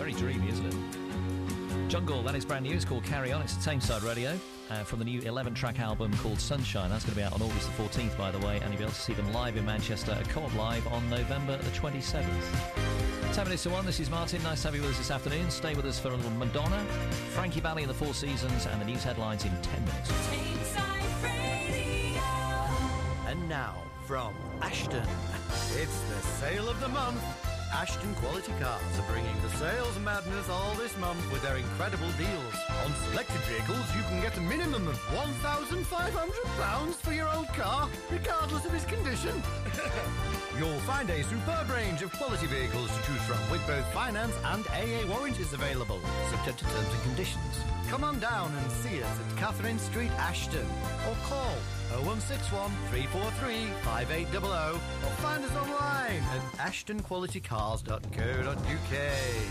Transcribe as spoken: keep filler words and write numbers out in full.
very dreamy, isn't it? Jungle, that is brand new. It's called Carry On. It's at Tameside Radio uh, from the new eleven-track album called Sunshine. That's going to be out on August the fourteenth, by the way, and you'll be able to see them live in Manchester at Co-op Live on November the twenty-seventh. ten minutes to one, this is Martin. Nice to have you with us this afternoon. Stay with us for a little Madonna, Frankie Valli and the Four Seasons, and the news headlines in ten minutes. Tameside Radio. And now, from Ashton, it's the sale of the month. Ashton Quality Cars are bringing the sales madness all this month with their incredible deals. On selected vehicles, you can get a minimum of one thousand five hundred pounds for your old car, regardless of its condition. You'll find a superb range of quality vehicles to choose from, with both finance and A A warranties available, subject to terms and conditions. Come on down and see us at Catherine Street, Ashton, or call oh one six one, three four three, five eight zero zero, or find us online at ashton quality cars dot co dot uk.